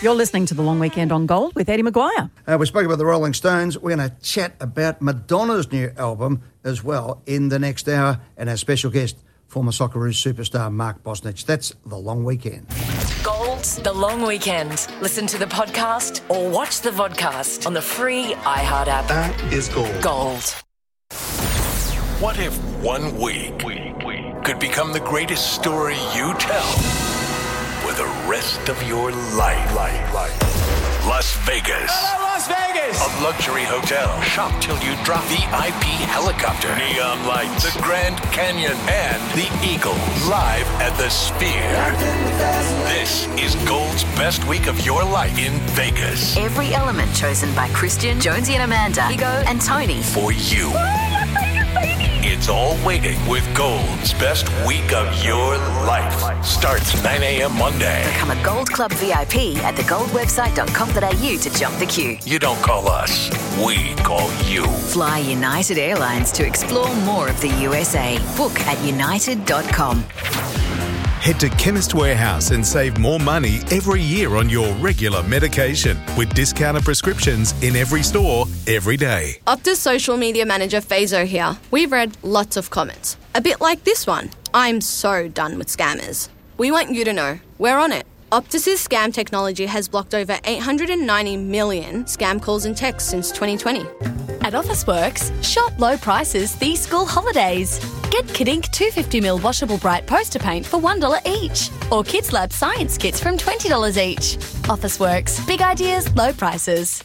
You're listening to The Long Weekend on Gold with Eddie Maguire. We spoke about the Rolling Stones. We're going to chat about Madonna's new album as well in the next hour, and our special guest, former Socceroos superstar Mark Bosnich. That's The Long Weekend. Gold's The Long Weekend. Listen to the podcast or watch the vodcast on the free iHeart app. That is gold. Gold. What if 1 week could become the greatest story you tell for the rest of your life? Las Vegas. Hello, Las Vegas! A luxury hotel. Shop till you drop. VIP helicopter. Neon lights. The Grand Canyon. And the Eagles. Live at the Sphere. This is Gold's best week of your life in Vegas. Every element chosen by Christian, Jonesy and Amanda, Igo and Tony. For you. It's all waiting with Gold's best week of your life. Starts 9 a.m. Monday. Become a Gold Club VIP at thegoldwebsite.com.au to jump the queue. You don't call us, we call you. Fly United Airlines to explore more of the USA. Book at united.com. Head to Chemist Warehouse and save more money every year on your regular medication with discounted prescriptions in every store, every day. Optus social media manager Fazo here. We've read lots of comments. A bit like this one. I'm so done with scammers. We want you to know, we're on it. Optus's scam technology has blocked over 890 million scam calls and texts since 2020. At Officeworks, shop low prices these school holidays. Get Kidink 250ml washable bright poster paint for $1 each. Or Kids Lab science kits from $20 each. Officeworks, big ideas, low prices.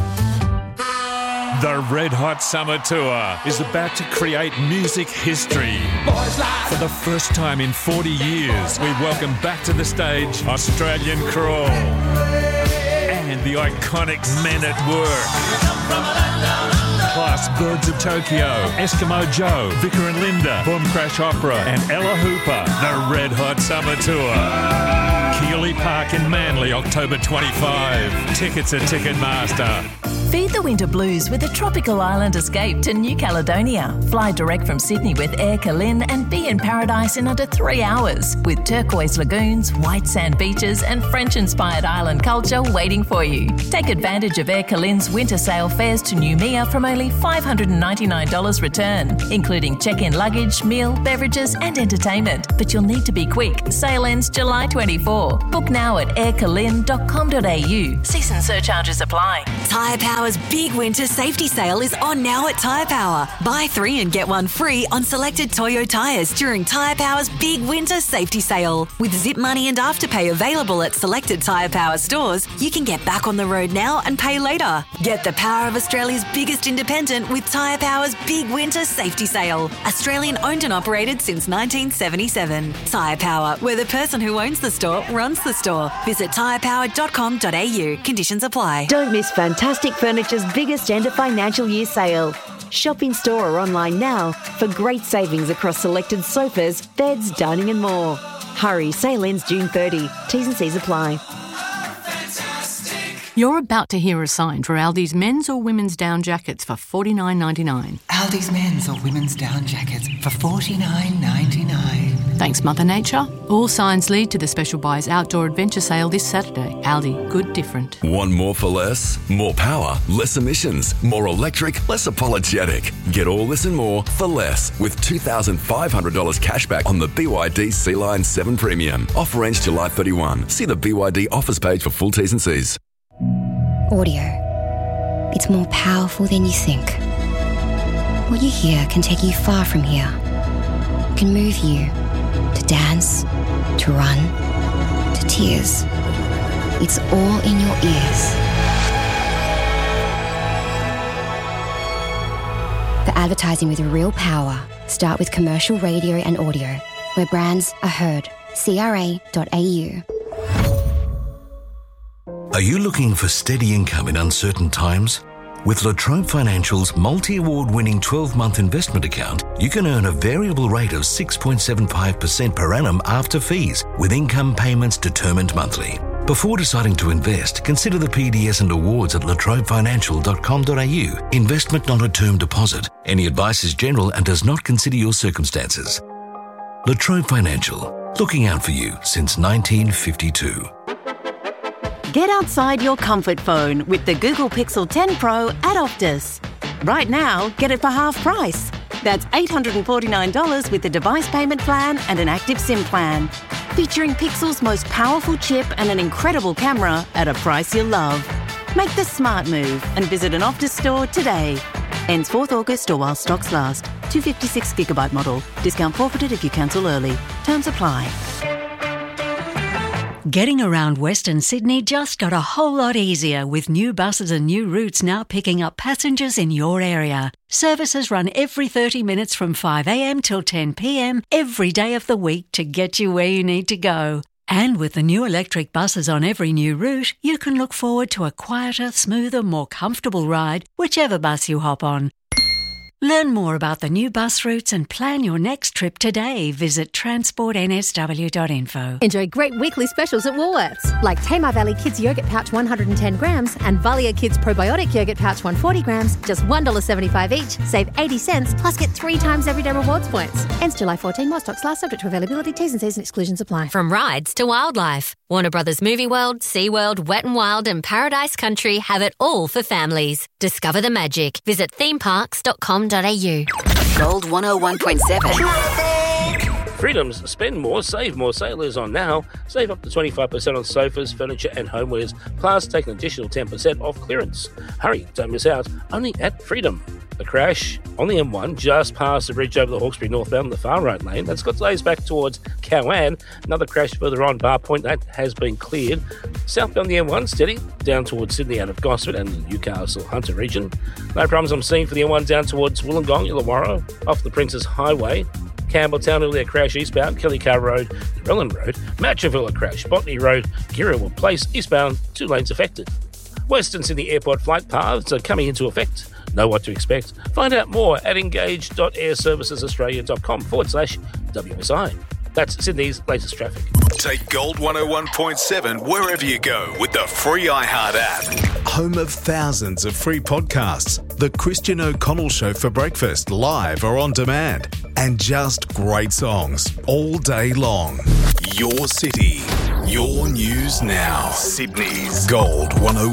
The Red Hot Summer Tour is about to create music history. For the first time in 40 years, we welcome back to the stage Australian Crawl and the iconic Men at Work. Plus Birds of Tokyo, Eskimo Joe, Vicar and Linda, Boom Crash Opera and Ella Hooper. The Red Hot Summer Tour. Keeley Park in Manly, October 25. Tickets at Ticketmaster. Feed the winter blues with a tropical island escape to New Caledonia. Fly direct from Sydney with Air Calin and be in paradise in under 3 hours with turquoise lagoons, white sand beaches and French-inspired island culture waiting for you. Take advantage of Air Calin's winter sale fares to Noumea from only $599 return, including check-in luggage, meal, beverages and entertainment. But you'll need to be quick. Sale ends July 24. Book now at aircalin.com.au. Season surcharges apply. Tyre Power's big winter safety sale is on now at Tyre Power. Buy 3 and get 1 free on selected Toyo tyres during Tyre Power's big winter safety sale. With Zip Money and Afterpay available at selected Tyre Power stores, you can get back on the road now and pay later. Get the power of Australia's biggest independent with Tyre Power's big winter safety sale. Australian owned and operated since 1977. Tyre Power, where the person who owns the store runs the store. Visit tyrepower.com.au. Conditions apply. Don't miss Fantastic Furniture's biggest end of financial year sale. Shop in store or online now for great savings across selected sofas, beds, dining and more. Hurry, sale ends June 30. T's and C's apply. You're about to hear a sign for Aldi's men's or women's down jackets for $49.99. Aldi's men's or women's down jackets for $49.99. Thanks, Mother Nature. All signs lead to the Special Buys Outdoor Adventure Sale this Saturday. Aldi, good different. Want more for less? More power, less emissions, more electric, less apologetic. Get all this and more for less with $2,500 cashback on the BYD Sea-Line 7 Premium. Offer ends July 31. See the BYD offers page for full T's and C's. Audio. It's more powerful than you think. What you hear can take you far from here. It can move you to dance, to run, to tears. It's all in your ears. For advertising with real power, start with commercial radio and audio, where brands are heard. CRA.au. Are you looking for steady income in uncertain times? With La Trobe Financial's multi-award-winning 12-month investment account, you can earn a variable rate of 6.75% per annum after fees, with income payments determined monthly. Before deciding to invest, consider the PDS and awards at latrobefinancial.com.au. Investment not a term deposit. Any advice is general and does not consider your circumstances. La Trobe Financial, looking out for you since 1952. Get outside your comfort phone with the Google Pixel 10 Pro at Optus. Right now, get it for half price. That's $849 with the device payment plan and an active SIM plan. Featuring Pixel's most powerful chip and an incredible camera at a price you'll love. Make the smart move and visit an Optus store today. Ends 4th August or while stocks last. 256GB model. Discount forfeited if you cancel early. Terms apply. Getting around Western Sydney just got a whole lot easier with new buses and new routes now picking up passengers in your area. Services run every 30 minutes from 5am till 10pm every day of the week to get you where you need to go. And with the new electric buses on every new route, you can look forward to a quieter, smoother, more comfortable ride, whichever bus you hop on. Learn more about the new bus routes and plan your next trip today. Visit transportnsw.info. Enjoy great weekly specials at Woolworths, like Tamar Valley Kids Yogurt Pouch 110 grams and Valia Kids Probiotic Yogurt Pouch 140 grams, just $1.75 each. Save 80 cents, plus get 3 times everyday rewards points. Ends July 14, while stocks last, subject to availability, T's and C's and exclusions apply. From rides to wildlife, Warner Brothers Movie World, SeaWorld, Wet n Wild and Paradise Country have it all for families. Discover the magic. Visit themeparks.com.au. Gold 101.7. Freedom's Spend More, Save More sale is on now. Save up to 25% on sofas, furniture and homewares, plus take an additional 10% off clearance. Hurry, don't miss out, only at Freedom. The crash on the M1 just past the bridge over the Hawkesbury northbound in the far right lane. That's got delays back towards Cowan. Another crash further on Bar Point. That has been cleared. Southbound the M1 steady down towards Sydney out of Gosford and the Newcastle Hunter region. No problems I'm seeing for the M1 down towards Wollongong, Illawarra, off the Princess Highway. Campbelltown, earlier crash eastbound, Kelly Car Road, Relland Road, Matraville crash, Botany Road, Girrawal Place, eastbound, 2 lanes affected. Western Sydney Airport flight paths are coming into effect. Know what to expect? Find out more at engage.airservicesaustralia.com/WSI. That's Sydney's latest traffic. Take Gold 101.7 wherever you go with the free iHeart app. Home of thousands of free podcasts. The Christian O'Connell Show for breakfast, live or on demand. And just great songs all day long. Your city. Your news now. Sydney's Gold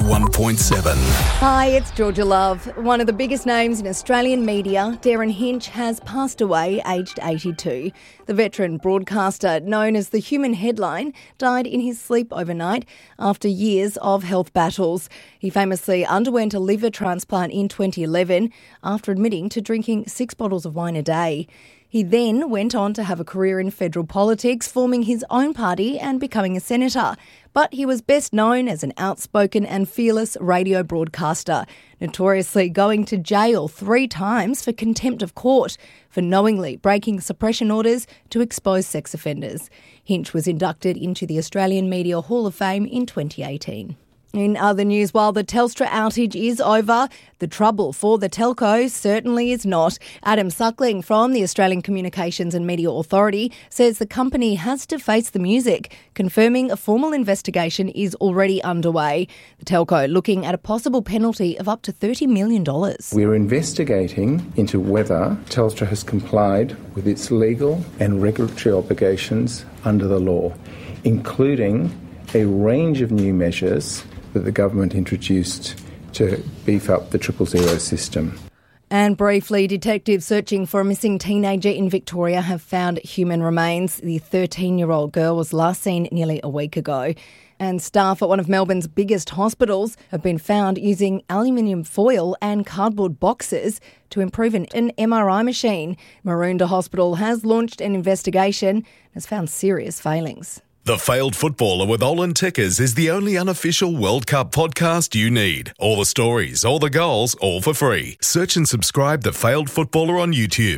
101.7. Hi, it's Georgia Love. One of the biggest names in Australian media, Darren Hinch, has passed away aged 82. The veteran broadcaster, known as the Human Headline, died in his sleep overnight after years of health battles. He famously underwent a liver transplant in 2011 after admitting to drinking 6 bottles of wine a day. He then went on to have a career in federal politics, forming his own party and becoming a senator. But he was best known as an outspoken and fearless radio broadcaster, notoriously going to jail 3 times for contempt of court for knowingly breaking suppression orders to expose sex offenders. Hinch was inducted into the Australian Media Hall of Fame in 2018. In other news, while the Telstra outage is over, the trouble for the telco certainly is not. Adam Suckling from the Australian Communications and Media Authority says the company has to face the music, confirming a formal investigation is already underway. The telco looking at a possible penalty of up to $30 million. We're investigating into whether Telstra has complied with its legal and regulatory obligations under the law, including a range of new measures that the government introduced to beef up the 000 system. And briefly, detectives searching for a missing teenager in Victoria have found human remains. The 13-year-old girl was last seen nearly a week ago. And staff at one of Melbourne's biggest hospitals have been found using aluminium foil and cardboard boxes to improve an MRI machine. Maroondah Hospital has launched an investigation and has found serious failings. The Failed Footballer with Olin Tickers is the only unofficial World Cup podcast you need. All the stories, all the goals, all for free. Search and subscribe The Failed Footballer on YouTube.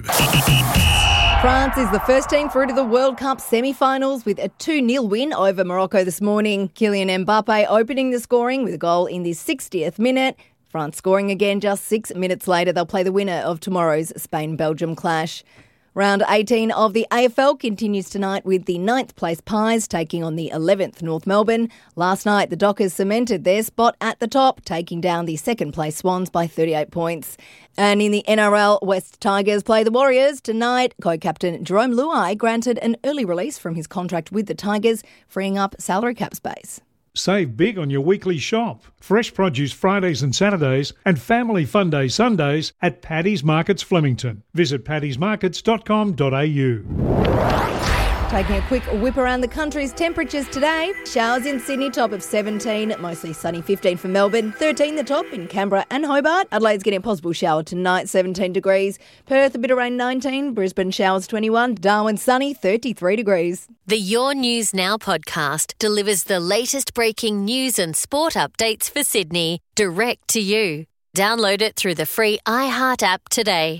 France is the first team through to the World Cup semi-finals with a 2-0 win over Morocco this morning. Kylian Mbappe opening the scoring with a goal in the 60th minute. France scoring again just 6 minutes later. They'll play the winner of tomorrow's Spain-Belgium clash. Round 18 of the AFL continues tonight with the 9th place Pies taking on the 11th North Melbourne. Last night, the Dockers cemented their spot at the top, taking down the 2nd place Swans by 38 points. And in the NRL, West Tigers play the Warriors tonight. Co-captain Jerome Luai granted an early release from his contract with the Tigers, freeing up salary cap space. Save big on your weekly shop. Fresh produce Fridays and Saturdays and Family Fun Day Sundays at Paddy's Markets Flemington. Visit paddysmarkets.com.au. Taking a quick whip around the country's temperatures today. Showers in Sydney, top of 17. Mostly sunny, 15 for Melbourne. 13 the top in Canberra and Hobart. Adelaide's getting a possible shower tonight, 17 degrees. Perth, a bit of rain, 19. Brisbane, showers, 21. Darwin, sunny, 33 degrees. The Your News Now podcast delivers the latest breaking news and sport updates for Sydney, direct to you. Download it through the free iHeart app today.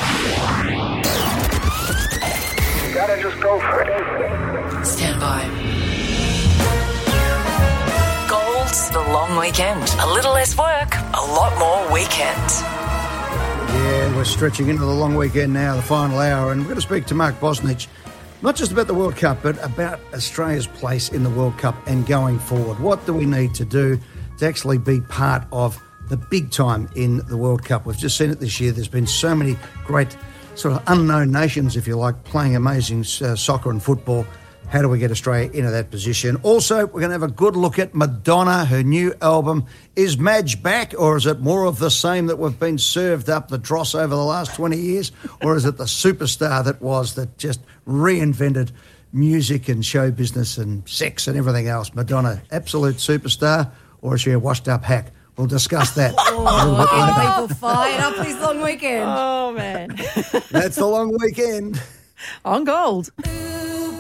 Gotta just go for it. Stand by. Gold's the long weekend. A little less work, a lot more weekend. Yeah, we're stretching into the long weekend now, the final hour, and we're going to speak to Mark Bosnich, not just about the World Cup, but about Australia's place in the World Cup and going forward. What do we need to do to actually be part of the big time in the World Cup? We've just seen it this year. There's been so many great sort of unknown nations, if you like, playing amazing soccer and football. How do we get Australia into that position? Also, we're going to have a good look at Madonna, her new album. Is Madge back, or is it more of the same that we've been served up the dross over the last 20 years? Or is it the superstar that just reinvented music and show business and sex and everything else? Madonna, absolute superstar, or is she a washed-up hack? We'll discuss that. People fired up this long weekend. Oh, man. That's the long weekend. On Gold.